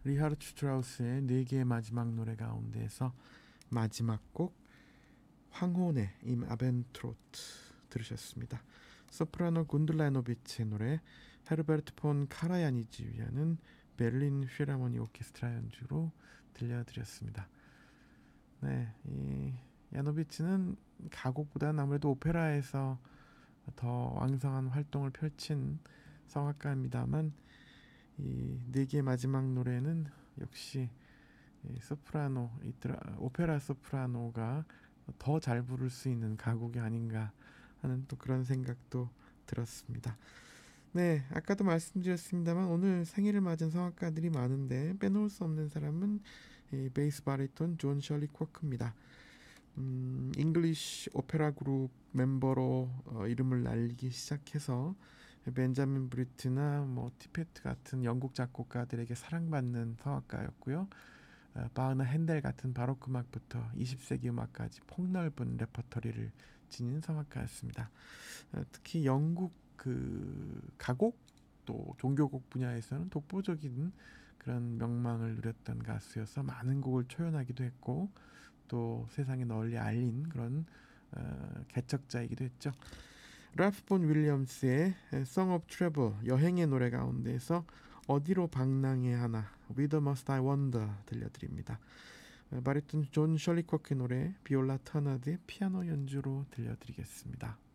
리하르트 슈트라우스의 네 개의 마지막 노래 가운데에서 마지막 곡 황혼의 임 아벤트로트 들으셨습니다. 소프라노 군들라노비치의 노래 헤르베르트 폰 카라야니지휘하는 베를린 필하모니 오케스트라 연주로 들려드렸습니다. 네, 이 야노비치는 가곡보다는 아무래도 오페라에서 더 왕성한 활동을 펼친 성악가입니다만 이 네 개의 마지막 노래는 역시 소프라노, 오페라 소프라노가 더 잘 부를 수 있는 가곡이 아닌가 하는 또 그런 생각도 들었습니다. 네, 아까도 말씀드렸습니다만 오늘 생일을 맞은 성악가들이 많은데 빼놓을 수 없는 사람은 이 베이스 바리톤 존 셜리 쿼크입니다. 잉글리시 오페라 그룹 멤버로 이름을 날리기 시작해서 벤자민 브리트나 뭐 티페트 같은 영국 작곡가들에게 사랑받는 성악가였고요. 바흐나 핸델 같은 바로크 음악부터 20세기 음악까지 폭넓은 레퍼토리를 지닌 성악가였습니다. 특히 영국 그 가곡 또 종교곡 분야에서는 독보적인 그런 명망을 누렸던 가수여서 많은 곡을 초연하기도 했고 또 세상에 널리 알린 그런 개척자이기도 했죠. 랄프 본 윌리엄스의 Song of Travel 여행의 노래 가운데에서 어디로 방랑해야 하나 Whither Must I Wander 들려드립니다. 바리톤 존 셜리 쿼크의 노래 비올라 터너드의 피아노 연주로 들려드리겠습니다.